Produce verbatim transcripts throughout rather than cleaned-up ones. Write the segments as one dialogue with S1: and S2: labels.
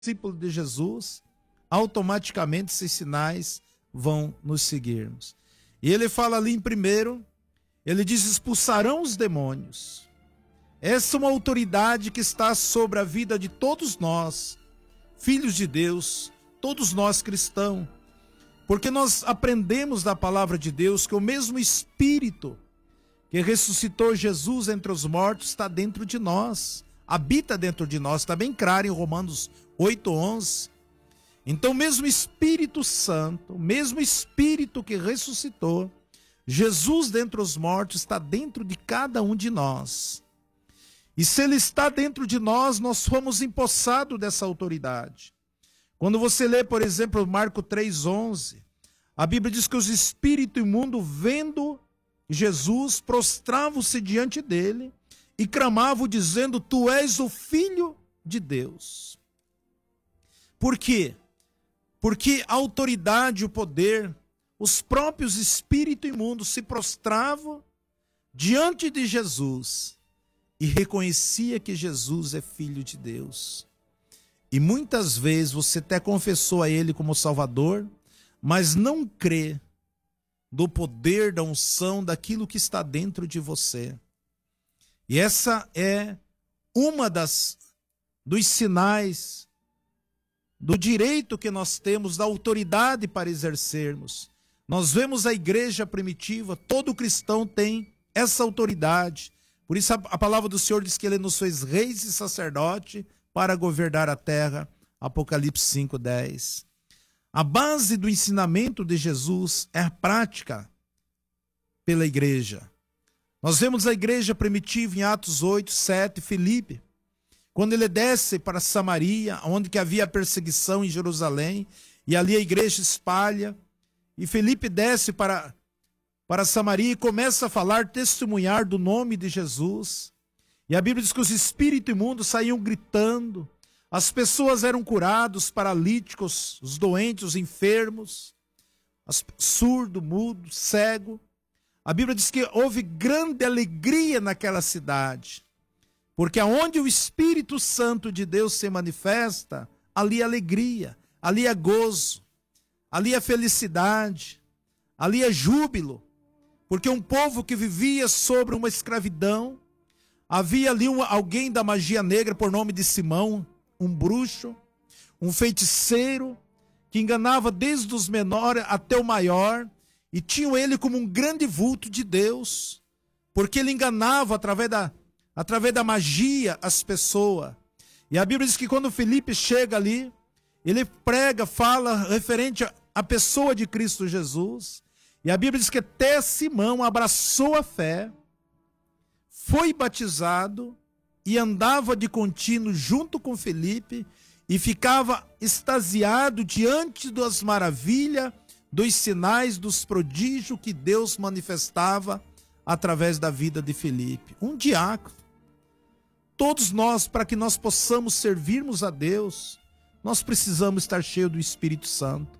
S1: discípulo de Jesus, automaticamente esses sinais vão nos seguirmos. E ele fala ali em primeiro, ele diz: expulsarão os demônios. Essa é uma autoridade que está sobre a vida de todos nós, filhos de Deus, todos nós cristãos, porque nós aprendemos da palavra de Deus que o mesmo Espírito que ressuscitou Jesus entre os mortos está dentro de nós, habita dentro de nós, está bem claro em Romanos oito, onze. Então, o mesmo Espírito Santo, o mesmo Espírito que ressuscitou Jesus dentre os mortos, está dentro de cada um de nós. E se ele está dentro de nós, nós fomos empossados dessa autoridade. Quando você lê, por exemplo, Marcos três, onze, a Bíblia diz que os espíritos imundos, vendo Jesus, prostravam-se diante dele e clamavam dizendo: tu és o Filho de Deus. Por quê? Porque a autoridade, o poder, os próprios espíritos imundos se prostravam diante de Jesus e reconhecia que Jesus é Filho de Deus. E muitas vezes você até confessou a Ele como Salvador, mas não crê do poder, da unção, daquilo que está dentro de você. E essa é uma das dos sinais do direito que nós temos, da autoridade para exercermos. Nós vemos a igreja primitiva, todo cristão tem essa autoridade. Por isso a, a palavra do Senhor diz que Ele nos fez reis e sacerdote para governar a terra. Apocalipse cinco, dez. A base do ensinamento de Jesus é a prática pela igreja. Nós vemos a igreja primitiva em Atos oito, sete, Filipe, quando ele desce para Samaria, onde que havia perseguição em Jerusalém, e ali a igreja espalha, e Filipe desce para, para Samaria e começa a falar, testemunhar do nome de Jesus. E a Bíblia diz que os espíritos imundos saíam gritando, as pessoas eram curadas, os paralíticos, os doentes, os enfermos, surdo, mudo, cego. A Bíblia diz que houve grande alegria naquela cidade, porque aonde o Espírito Santo de Deus se manifesta, ali é alegria, ali é gozo, ali é felicidade, ali é júbilo, porque um povo que vivia sobre uma escravidão, havia ali um, alguém da magia negra por nome de Simão, um bruxo, um feiticeiro, que enganava desde os menores até o maior, e tinham ele como um grande vulto de Deus, porque ele enganava através da, através da magia as pessoas. E a Bíblia diz que quando Filipe chega ali, ele prega, fala referente à pessoa de Cristo Jesus, e a Bíblia diz que até Simão abraçou a fé, foi batizado, e andava de contínuo junto com Filipe, e ficava extasiado diante das maravilhas, dos sinais, dos prodígios que Deus manifestava através da vida de Filipe. Um diácono. Todos nós, para que nós possamos servirmos a Deus, nós precisamos estar cheios do Espírito Santo.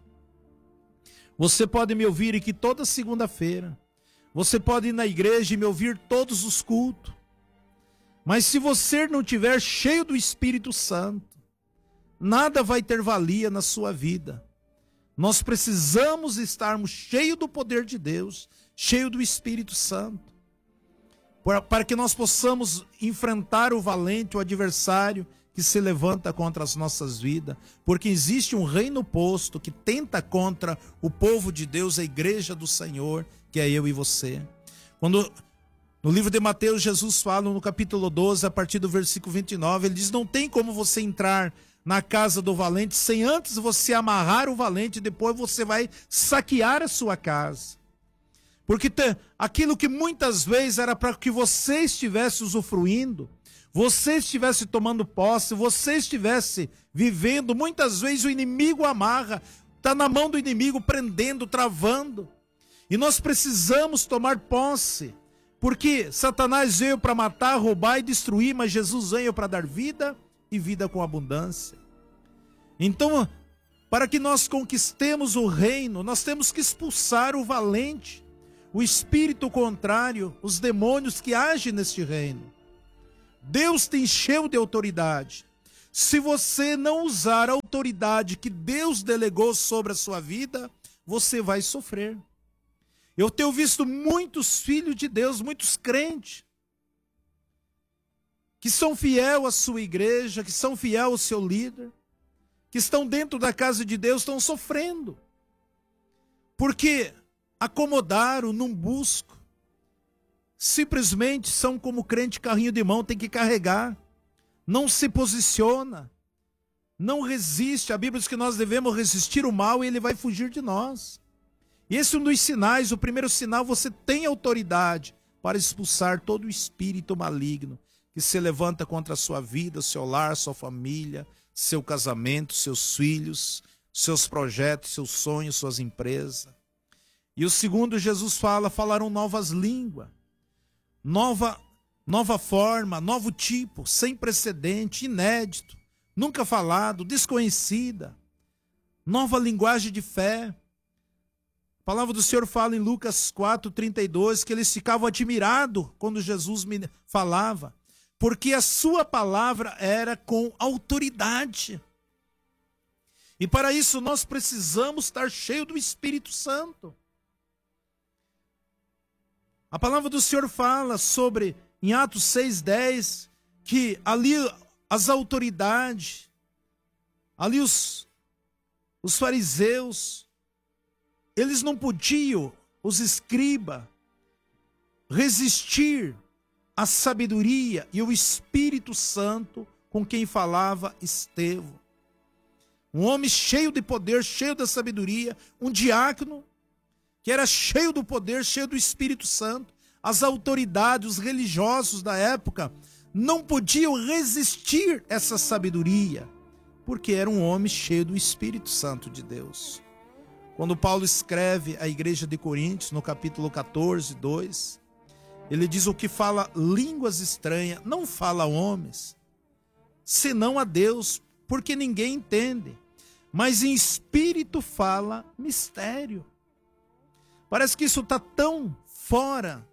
S1: Você pode me ouvir aqui toda segunda-feira. Você pode ir na igreja e me ouvir todos os cultos. Mas se você não estiver cheio do Espírito Santo, nada vai ter valia na sua vida. Nós precisamos estarmos cheios do poder de Deus, cheios do Espírito Santo, para que nós possamos enfrentar o valente, o adversário que se levanta contra as nossas vidas, porque existe um reino posto que tenta contra o povo de Deus, a igreja do Senhor, que é eu e você. Quando no livro de Mateus, Jesus fala no capítulo doze, a partir do versículo vinte e nove, ele diz: não tem como você entrar na casa do valente sem antes você amarrar o valente, e depois você vai saquear a sua casa. Porque te, aquilo que muitas vezes era para que você estivesse usufruindo, você estivesse tomando posse, você estivesse vivendo, muitas vezes o inimigo amarra, está na mão do inimigo, prendendo, travando. E nós precisamos tomar posse, porque Satanás veio para matar, roubar e destruir, mas Jesus veio para dar vida e vida com abundância. Então, para que nós conquistemos o reino, nós temos que expulsar o valente, o espírito contrário, os demônios que agem neste reino. Deus te encheu de autoridade. Se você não usar a autoridade que Deus delegou sobre a sua vida, você vai sofrer. Eu tenho visto muitos filhos de Deus, muitos crentes, que são fiel à sua igreja, que são fiel ao seu líder, que estão dentro da casa de Deus, estão sofrendo. Porque acomodaram, não buscam. Simplesmente são como crente carrinho de mão, tem que carregar. Não se posiciona. Não resiste. A Bíblia diz que nós devemos resistir o mal e ele vai fugir de nós. E esse é um dos sinais. O primeiro sinal, você tem autoridade para expulsar todo o espírito maligno que se levanta contra a sua vida, seu lar, sua família, seu casamento, seus filhos, seus projetos, seus sonhos, suas empresas. E o segundo, Jesus fala, falaram novas línguas, nova, nova forma, novo tipo, sem precedente, inédito, nunca falado, desconhecida, nova linguagem de fé. A palavra do Senhor fala em Lucas quatro, trinta e dois, que eles ficavam admirados quando Jesus me falava, porque a sua palavra era com autoridade. E para isso nós precisamos estar cheios do Espírito Santo. A palavra do Senhor fala sobre, em Atos seis, dez, que ali as autoridades, ali os, os fariseus, eles não podiam, os escribas, resistir à sabedoria e ao Espírito Santo com quem falava Estevão. Um homem cheio de poder, cheio da sabedoria, um diácono que era cheio do poder, cheio do Espírito Santo. As autoridades, os religiosos da época não podiam resistir a essa sabedoria, porque era um homem cheio do Espírito Santo de Deus. Quando Paulo escreve à igreja de Coríntios, no capítulo quatorze, dois, ele diz: o que fala línguas estranhas não fala a homens, senão a Deus, porque ninguém entende. Mas em espírito fala mistério. Parece que isso está tão fora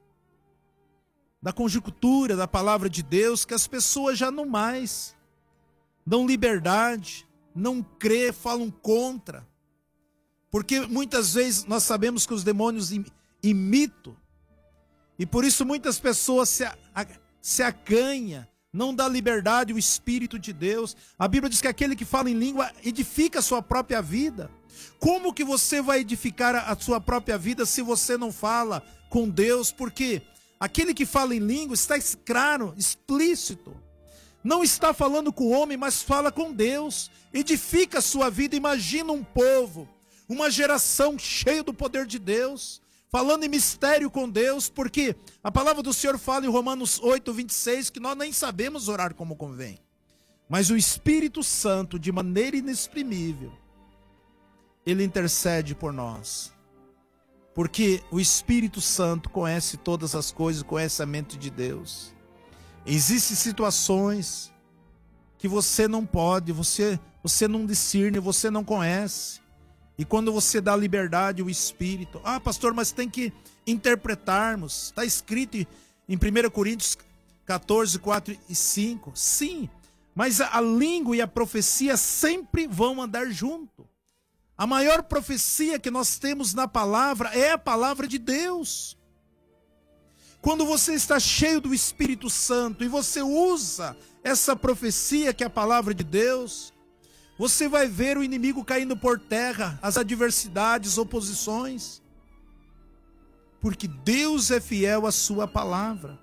S1: da conjuntura da palavra de Deus que as pessoas já não mais dão liberdade, não crê, falam contra. Porque muitas vezes nós sabemos que os demônios imitam. E por isso muitas pessoas se, se acanham, não dá liberdade ao Espírito de Deus. A Bíblia diz que aquele que fala em língua edifica a sua própria vida. Como que você vai edificar a sua própria vida se você não fala com Deus? Porque aquele que fala em língua está claro, explícito. Não está falando com o homem, mas fala com Deus. Edifica a sua vida. Imagina um povo, uma geração cheia do poder de Deus, falando em mistério com Deus, porque a palavra do Senhor fala em Romanos oito, vinte e seis, que nós nem sabemos orar como convém. Mas o Espírito Santo, de maneira inexprimível, ele intercede por nós. Porque o Espírito Santo conhece todas as coisas, conhece a mente de Deus. Existem situações que você não pode, você, você não discerne, você não conhece. E quando você dá liberdade ao Espírito, ah, pastor, mas tem que interpretarmos. Está escrito em primeira Coríntios quatorze, quatro e cinco. Sim, mas a, a língua e a profecia sempre vão andar junto. A maior profecia que nós temos na palavra é a palavra de Deus. Quando você está cheio do Espírito Santo e você usa essa profecia que é a palavra de Deus, você vai ver o inimigo caindo por terra, as adversidades, oposições. Porque Deus é fiel à sua palavra.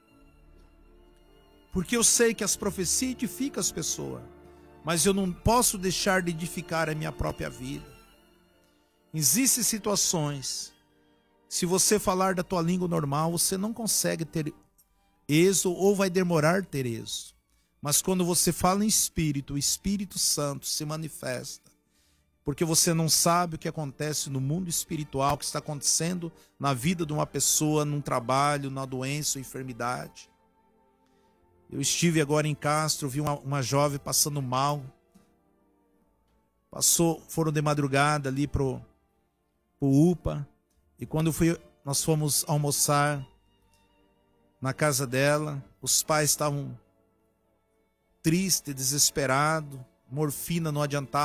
S1: Porque eu sei que as profecias edificam as pessoas, mas eu não posso deixar de edificar a minha própria vida. Existem situações, se você falar da tua língua normal, você não consegue ter êxito ou vai demorar ter êxito. Mas quando você fala em espírito, o Espírito Santo se manifesta. Porque você não sabe o que acontece no mundo espiritual, o que está acontecendo na vida de uma pessoa, num trabalho, na doença ou enfermidade. Eu estive agora em Castro, vi uma, uma jovem passando mal. Passou, foram de madrugada ali pro, pro U P A. E quando fui, nós fomos almoçar na casa dela, os pais estavam triste, desesperado, morfina não adiantava.